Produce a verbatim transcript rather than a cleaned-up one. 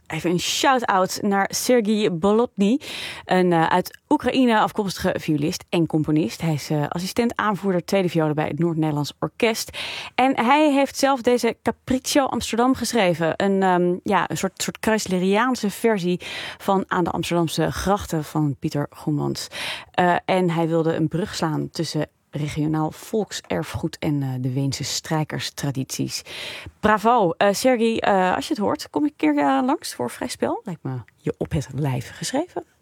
Even een shout-out naar Sergei Bolotny, een uh, uit Oekraïne afkomstige violist en componist. Hij is uh, assistent-aanvoerder tweede violen bij het Noord-Nederlands Orkest. En hij heeft zelf deze Capriccio Amsterdam geschreven. Een, um, ja, een soort, soort Chrysleriaanse versie van Aan de Amsterdamse grachten van Pieter Goemans. Uh, en hij wilde een brug slaan tussen regionaal volkserfgoed en uh, de Weense strijkerstradities. Bravo. Uh, Sergei, uh, als je het hoort, kom ik een keer uh, langs voor vrij spel. Lijkt me je op het lijf geschreven.